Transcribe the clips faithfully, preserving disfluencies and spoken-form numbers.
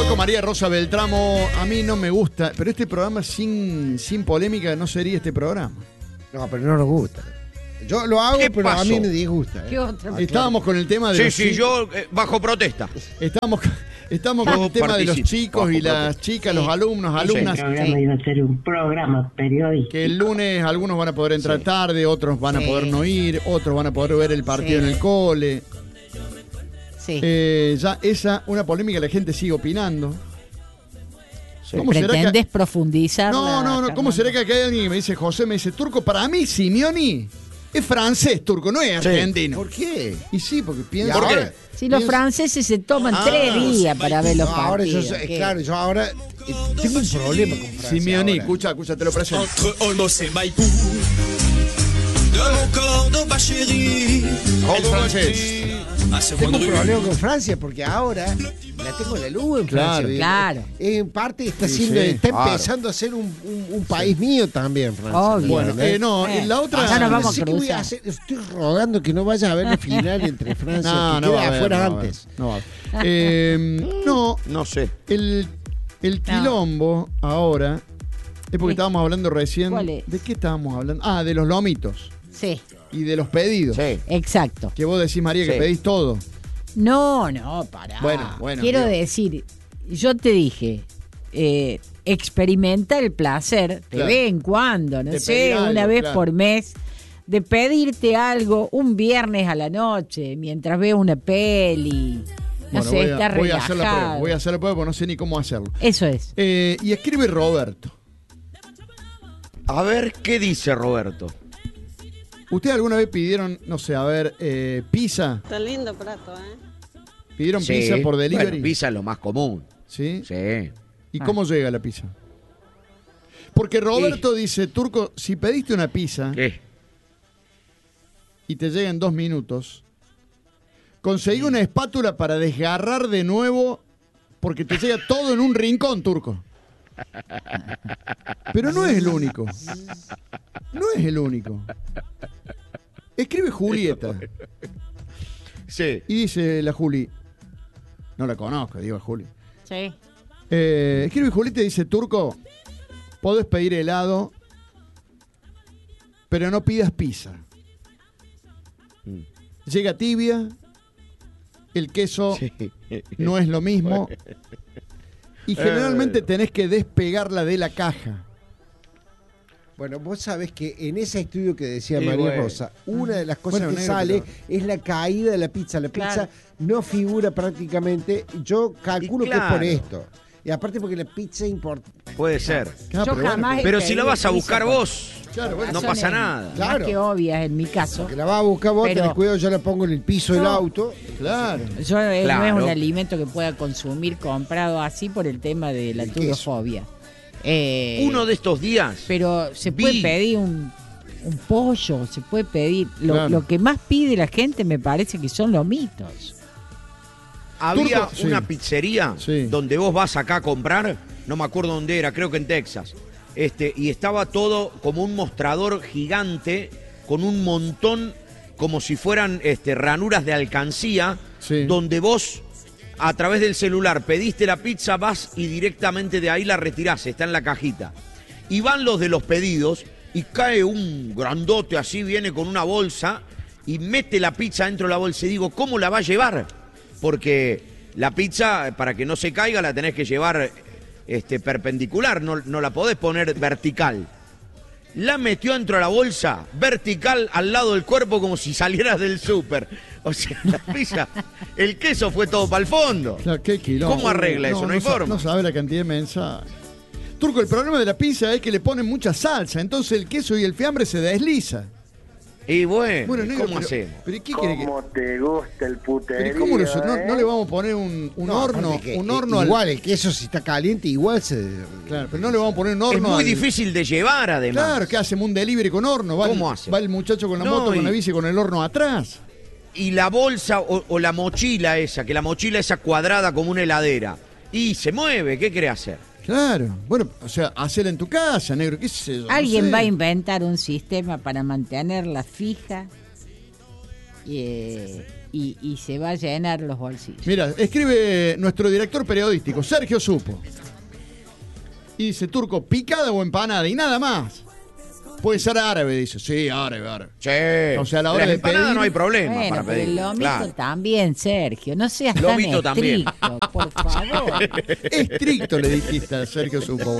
Dijo María Rosa Beltramo, a mí no me gusta, pero este programa sin, sin polémica no sería este programa. No, pero no nos gusta. Yo lo hago, pero pasó? a mí me disgusta. ¿eh? ¿Qué otra? Estábamos con el tema de Sí, los sí, chicos. yo eh, bajo protesta. Estamos, estamos Yo con el tema de los participo, chicos bajo y las protesta. chicas, Sí. los alumnos, alumnas. El programa iba a ser un programa periodístico. Que el lunes algunos van a poder entrar Sí. tarde, otros van a Sí. poder no ir, otros van a poder ver el partido Sí. en el cole. Sí. Eh, ya esa, una polémica, la gente sigue opinando. ¿Cómo será ¿Pretendes que... profundizar? No, la- no, no, ¿cómo será que acá hay alguien que me dice, José, me dice, Turco, para mí Simeoni es francés, Turco, no es Sí. argentino. ¿Por qué? Y sí, porque piensa... ¿Por qué? ahora- Si los piensa- franceses se toman Ah, tres días para ver los No, ahora yo, partidos. soy- ¿qué? claro, yo ahora eh, tengo un problema con Francia. Simeoni, ahora. escucha, escucha, te lo presento. Entre Olmos et Maipú, de mon corps ma chérie. El francés. À ce Tengo point un de problema rue. con Francia porque ahora la tengo en la luz en Claro. Francia. Claro. En parte está Sí, siendo, sí, está claro. empezando a ser un, un- un país mío también, Francia. Obvio. Bueno, ¿entendés? eh, no, Eh, en la otra... ya nos vamos No sé a qué voy a cruzar. hacer. Estoy rogando que no vaya a haber la final entre Francia, No, que no va quede a haber, afuera no va a haber, antes. no va a haber. Eh, no, No sé. el, el quilombo ahora es porque Sí. estábamos hablando recién. ¿Cuál es? ¿De qué estábamos hablando? Ah, de los lomitos Sí, y de los pedidos. Sí. exacto. Que vos decís, María, que Sí. pedís todo. No, no, pará. Bueno, bueno, Quiero digo. decir, yo te dije, eh, experimenta el placer de Claro. vez en cuando, no De sé, pedir una algo, vez claro. por mes, de pedirte algo un viernes a la noche, mientras ves una peli. No Bueno, sé, voy, a, está voy a hacer la prueba. relajado. Voy a hacer la prueba porque no sé ni cómo hacerlo. Eso es. Eh, y escribe Roberto. A ver, ¿qué dice Roberto? ¿Ustedes alguna vez pidieron, no sé, a ver, eh, pizza? Está lindo plato, ¿eh? ¿Pidieron Sí. pizza por delivery? Bueno, pizza es lo más común. ¿Sí? Sí. ¿Y Ah. cómo llega la pizza? Porque Roberto dice, Turco, si pediste una pizza ¿Qué? y te llega en dos minutos, conseguí una espátula para desgarrar de nuevo porque te llega todo en un rincón, Turco. Pero no es el único. No es el único. Escribe Julieta Sí. y dice la Juli, no la conozco, digo a Juli. Sí. Eh, escribe Julieta y dice, Turco, podés pedir helado, pero no pidas pizza. Mm. Llega tibia, el queso Sí. no es lo mismo y generalmente Eh. tenés que despegarla de la caja. Bueno, vos sabés que en ese estudio que decía Sí, María bueno. Rosa, una de las cosas Bueno, que negro, sale pero- es la caída de la pizza. La pizza Claro. no figura prácticamente. Yo calculo Y que es por claro. esto. Y aparte porque la pizza es importante. Puede ser. Ah, Yo pero bueno, jamás he Pero si la pedido vas a pizza buscar por- vos, Claro, bueno. no razones pasa nada. Claro. Más que obvias en mi caso. Que la vas a buscar vos, Pero- tenés cuidado, yo la pongo en el piso del No. auto. Claro. Yo eh, no Claro. es un alimento que pueda consumir comprado así por el tema de la El turofobia. Eh, Uno de estos días. Pero se vi- puede pedir un, un pollo, se puede pedir. Lo, Claro. lo que más pide la gente me parece que son lomitos. Había Turco, sí. una pizzería Sí. donde vos vas acá a comprar, no me acuerdo dónde era, creo que en Texas. Este, y estaba todo como un mostrador gigante con un montón como si fueran este, ranuras de alcancía, Sí. donde vos a través del celular pediste la pizza, vas y directamente de ahí la retirás, está en la cajita. Y van los de los pedidos y cae un grandote así, viene con una bolsa y mete la pizza dentro de la bolsa. Y digo, ¿cómo la va a llevar? Porque la pizza, para que no se caiga, la tenés que llevar este, perpendicular, no, no la podés poner vertical. La metió dentro de la bolsa, vertical al lado del cuerpo, como si salieras del súper. O sea, la pizza, el queso fue todo para el fondo. Claro, qué quilombo. ¿Cómo arregla eso? No hay sa- forma. No sabe la cantidad de mensajes. Turco, el problema de la pizza es que le ponen mucha salsa, entonces el queso y el fiambre se desliza. Y bueno, Bueno, negro, ¿cómo pero, hacemos? pero ¿qué quiere que...? ¿Cómo te gusta el puterío? Pero ¿cómo lo- no, eh? no le vamos a poner un, un No, horno, aparte que, un eh, horno al- igual, el queso si está caliente, igual se. Claro, pero no le vamos a poner un horno Es muy al- difícil de llevar, además. Claro, que hacemos un delivery con horno. Va, ¿Cómo el, hace? va el muchacho con la No, moto, con y- la bici, con el horno atrás. Y la bolsa o, o la mochila esa, que la mochila esa cuadrada como una heladera. Y se mueve, ¿qué querés hacer? Claro. Bueno, o sea, hacerla en tu casa, negro, qué sé yo. no Alguien sé. va a inventar un sistema para mantenerla fija y, eh, y, y se va a llenar los bolsillos. Mira, escribe nuestro director periodístico, Sergio Supo. Y dice, Turco, picada o empanada y nada más. Puede ser árabe, dice. Sí, árabe, árabe. Sí. O sea, a la hora de empanada pedir... no hay problema Bueno, para pero pedir. el lomito Claro. también, Sergio. No seas Lomito tan también. estricto, por favor. Estricto le dijiste a Sergio Supo.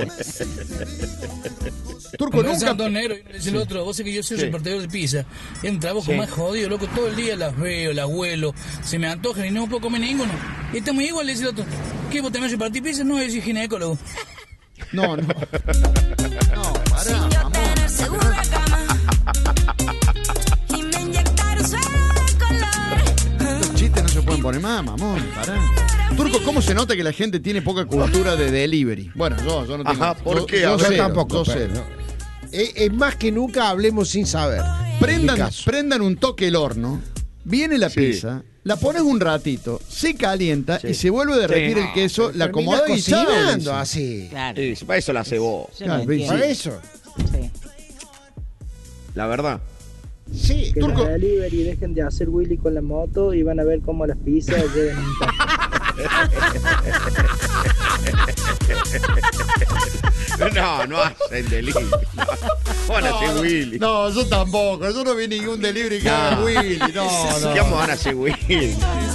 Turco, Como nunca... nunca... dos negros y uno dice el otro, vos sé que yo soy Sí. repartidor de pizza. Es un trabajo Sí. más jodido, loco. Todo el día las veo, las huelo, se me antojan y no puedo comer ninguno. Y está muy igual, le dice el otro. ¿Qué, vos también repartís pizza? No, yo soy ginecólogo. No, no. No, pará, amor. Los chistes no se pueden poner más, mamón, pará. Turco, ¿cómo se nota que la gente tiene poca cultura de delivery? Bueno, yo, yo no tengo... Ajá, ¿por yo- qué? Yo, A Yo ver, cero, tampoco, yo pero, cero. ¿no? Es, es más que nunca hablemos sin saber. Prendan, Mi caso. prendan un toque el horno, viene la Sí. pizza, la pones un ratito, se calienta Sí. y se vuelve a derretir Sí. el queso, la Termina acomoda y chao, cocinando dice. así. Claro. Sí, para eso la hace vos, Yo Claro, lo ¿ves? entiendo. Para eso. Sí. la verdad. Sí. Que Turco. los delivery dejen de hacer Willy con la moto y van a ver cómo las pizzas llegan en No, no hacen delivery. No. Van a hacer Willy. No, yo tampoco, yo no vi ningún delivery que No. haga Willy, no, no. ¿Qué van a hacer Willy?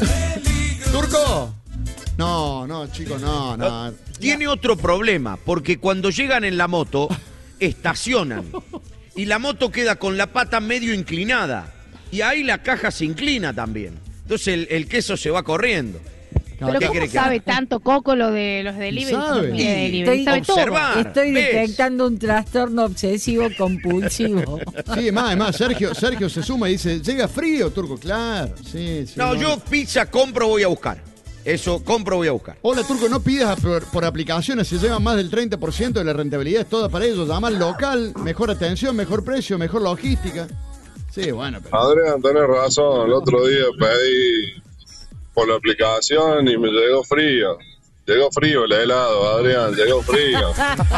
¿Turco? No, no, chicos, no, no. Tiene otro problema, porque cuando llegan en la moto, estacionan. Y la moto queda con la pata medio inclinada. Y ahí la caja se inclina también. Entonces el, el queso se va corriendo. Claro, Pero ¿qué ¿cómo querés que sabe haga? tanto Coco lo de los delivery? sabe. Los pide Y delivery, sabe todo. observar. Estoy ¿ves? detectando un trastorno obsesivo compulsivo. Sí, es más, es más, Sergio, Sergio se suma y dice, llega frío, Turco, claro. Sí, sí, No, yo pizza compro, voy a buscar. Eso, compro, voy a buscar. Hola, Turco, no pidas por, por aplicaciones, se llevan más del treinta por ciento de la rentabilidad, es toda para ellos. Llama al local, mejor atención, mejor precio, mejor logística. Sí, bueno, pero... Adrián, tenés razón. El otro día pedí por la aplicación y me llegó frío. Llegó frío el helado, Adrián, llegó frío.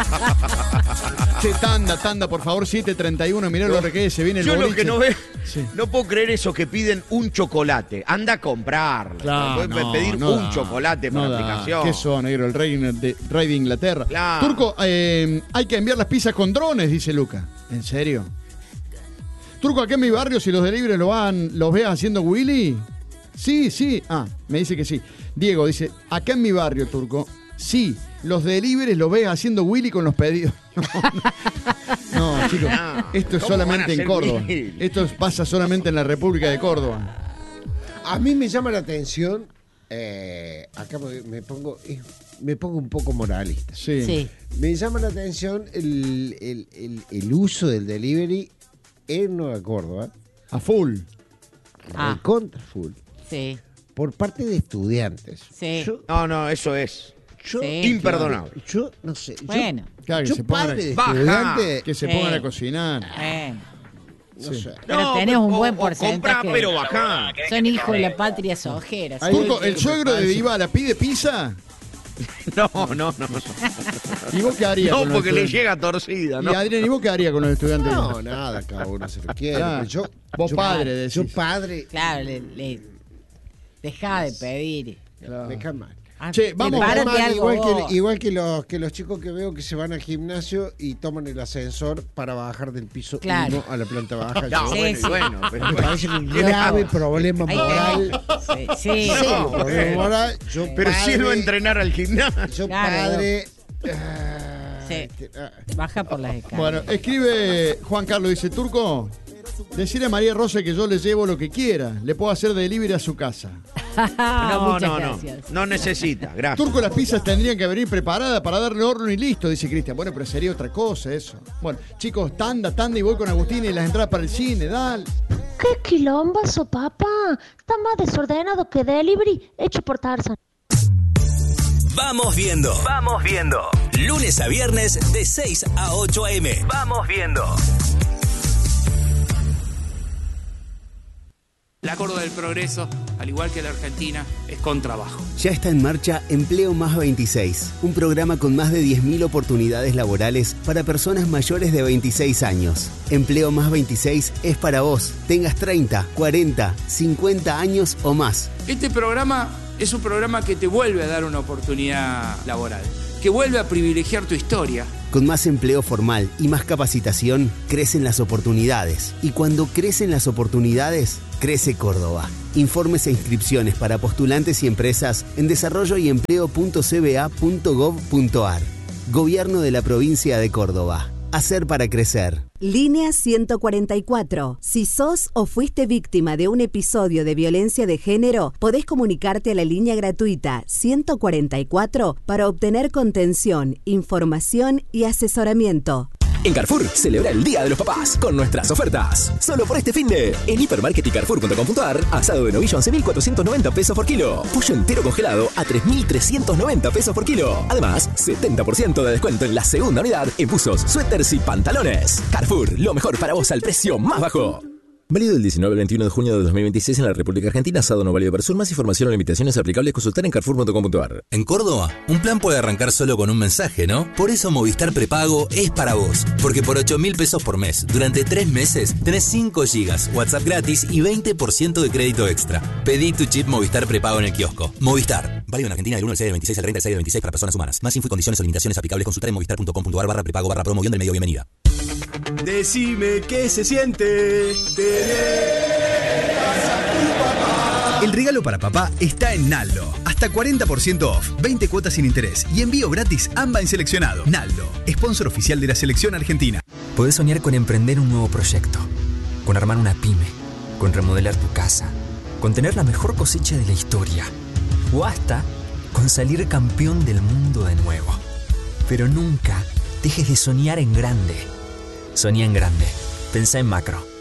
Che, tanda, tanda, por favor, siete treinta y uno, mirá lo que se viene el Yo lo boliche. que no veo, Sí. no puedo creer eso que piden un chocolate. Anda a comprarlo. Claro, Puedes no, pedir no un da, chocolate por no da. aplicación. ¿Qué son, negro? El rey de, rey de Inglaterra. Claro. Turco, eh, hay que enviar las pizzas con drones, dice Luca. ¿En serio? Turco, acá en mi barrio, si los deliveries lo van, los veas haciendo Willy. Sí, sí. Ah, me dice que sí. Diego dice, acá en mi barrio, Turco, sí, los deliveries lo ves haciendo Willy con los pedidos. No, no, no, chicos, No, esto es ¿cómo van a solamente en hacer Córdoba. Willy? Esto pasa solamente en la República de Córdoba. A mí me llama la atención, eh, acá me me pongo, eh, me pongo un poco moralista. Sí. Sí. Me llama la atención el, el- el- el uso del delivery en Nueva Córdoba, A full. Ah. contra full, Sí, por parte de estudiantes. sí. Yo, No, no, eso es. yo- Sí. Imperdonable. Yo no sé. yo- Bueno. Claro, que yo, se pongan padre de a, Baja. estudiante, que se Sí. pongan a cocinar. Bueno. no Sí. sé. Pero tenés un buen o- o porcentaje. comprá, pero bajá. Son hijos de la patria sojeras. Ay, Turco, ay, ¿el suegro de Dybala pide pizza? No, no, no. ¿Y vos qué harías No, con los porque le estudiantes? llega torcida, Y ¿no? Adrián, ¿y vos qué harías con los estudiantes? No, nada, cada uno se lo quiere. Claro. Pero yo, Vos yo- padre, decís. Yo padre, Claro, le, le- dejá de pedir. me cae mal. Ah, Che, vamos, prepárate Además, algo igual, vos. que, igual que los que los chicos que veo que se van al gimnasio y toman el ascensor para bajar del piso Claro. uno a la planta baja. No, Yo- Sí, bueno, sí. bueno, pero me parece un grave problema Hay moral. que- Sí, sí. Serio No, problema bueno. moral. Yo Pero si él va a padre- entrenar al gimnasio. Yo Claro. padre. ah, Sí. este, ah, Baja por las escaleras. Bueno, escribe Juan Carlos, dice, Turco, decirle a María Rosa que yo le llevo lo que quiera. Le puedo hacer delivery a su casa. No, Muchas no, no. gracias. No necesita, gracias. Turco, las pizzas tendrían que venir preparadas para darle horno y listo, dice Cristian. Bueno, pero sería otra cosa eso. Bueno, chicos, tanda, tanda y voy con Agustín y las entradas para el cine, dale. ¡Qué quilombazo, papá! Está más desordenado que delivery hecho por Tarzan. Vamos viendo. Vamos viendo. Lunes a viernes de seis a ocho a eme. Vamos viendo. La Córdoba del Progreso, al igual que la Argentina, es con trabajo. Ya está en marcha Empleo Más veintiséis, un programa con más de diez mil oportunidades laborales para personas mayores de veintiséis años. Empleo Más veintiséis es para vos, tengas treinta, cuarenta, cincuenta años o más. Este programa es un programa que te vuelve a dar una oportunidad laboral, que vuelve a privilegiar tu historia. Con más empleo formal y más capacitación, crecen las oportunidades. Y cuando crecen las oportunidades, crece Córdoba. Informes e inscripciones para postulantes y empresas en desarrollo y empleo punto c b a punto gov punto a r. Gobierno de la Provincia de Córdoba. Hacer para crecer. Línea ciento cuarenta y cuatro. Si sos o fuiste víctima de un episodio de violencia de género, podés comunicarte a la línea gratuita ciento cuarenta y cuatro para obtener contención, información y asesoramiento. En Carrefour, celebra el Día de los Papás con nuestras ofertas. Solo por este finde, en hipermarket y carrefour punto com punto a r, asado de novillo once mil cuatrocientos noventa pesos por kilo. Pollo entero congelado a tres mil trescientos noventa pesos por kilo. Además, setenta por ciento de descuento en la segunda unidad en buzos, suéteres y pantalones. Carrefour, lo mejor para vos al precio más bajo. Válido del diecinueve al veintiuno de junio de dos mil veintiséis en la República Argentina, asado no válido para sur. Más información o limitaciones aplicables consultar en carrefour punto com punto a r. En Córdoba, un plan puede arrancar solo con un mensaje, ¿no? Por eso Movistar Prepago es para vos. Porque por ocho mil pesos por mes, durante tres meses, tenés cinco gigas, WhatsApp gratis y veinte por ciento de crédito extra. Pedí tu chip Movistar Prepago en el kiosco. Movistar. Válido en Argentina del uno del seis del veintiséis al treinta del seis del veintiséis para personas humanas. Más info y condiciones o limitaciones aplicables consultar en movistar punto com punto a r barra prepago barra promo guión del medio. Bienvenida. Decime qué se siente tener a tu papá. El regalo para papá está en Naldo. Hasta cuarenta por ciento off, veinte cuotas sin interés y envío gratis AMBA en seleccionado. Naldo, sponsor oficial de la selección argentina. Podés soñar con emprender un nuevo proyecto, con armar una pyme, con remodelar tu casa, con tener la mejor cosecha de la historia o hasta con salir campeón del mundo de nuevo. Pero nunca dejes de soñar en grande. Soñá en grande. Pensá en macro.